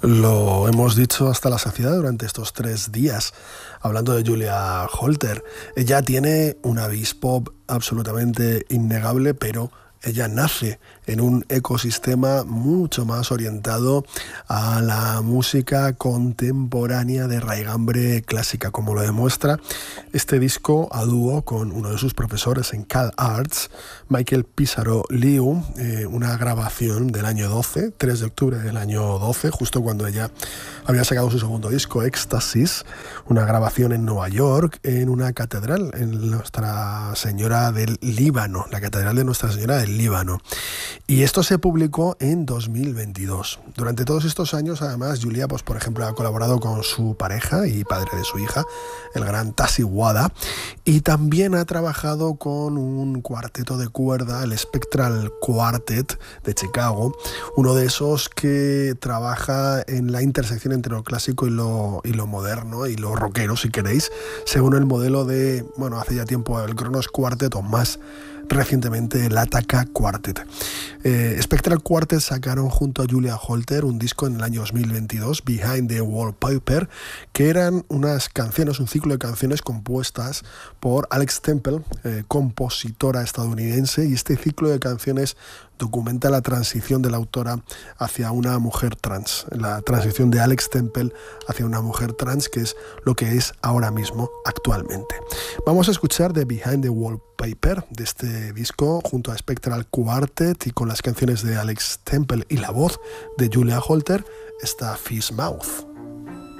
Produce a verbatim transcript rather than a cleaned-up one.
Lo hemos dicho hasta la saciedad durante estos tres días, hablando de Julia Holter. Ella tiene una vis pop absolutamente innegable, pero ella nace en un ecosistema mucho más orientado a la música contemporánea de raigambre clásica, como lo demuestra este disco a dúo con uno de sus profesores en Cal Arts, Michael Pissarro Liu, eh, una grabación del año doce, tres de octubre del año doce, justo cuando ella había sacado su segundo disco, Éxtasis, una grabación en Nueva York, en una catedral, en Nuestra Señora del Líbano, la catedral de Nuestra Señora del Líbano. Y esto se publicó en dos mil veintidós. Durante todos estos años, además, Julia, pues, por ejemplo, ha colaborado con su pareja y padre de su hija, el gran Tasi Wada, y también ha trabajado con un cuarteto de cuerda, el Spectral Quartet de Chicago, uno de esos que trabaja en la intersección entre lo clásico y lo, y lo moderno y lo rockero, si queréis, según el modelo de, bueno, hace ya tiempo el Kronos Quartet o más recientemente el Attaka Quartet. Eh, Spectral Quartet sacaron junto a Julia Holter un disco en el año dos mil veintidós, Behind the Wallpaper, que eran unas canciones, un ciclo de canciones compuestas por Alex Temple, eh, compositora estadounidense, y este ciclo de canciones documenta la transición de la autora hacia una mujer trans, la transición de Alex Temple hacia una mujer trans, que es lo que es ahora mismo actualmente. Vamos a escuchar de Behind the Wallpaper, de este disco, junto a Spectral Quartet y con las canciones de Alex Temple y la voz de Julia Holter, está Fish Mouth.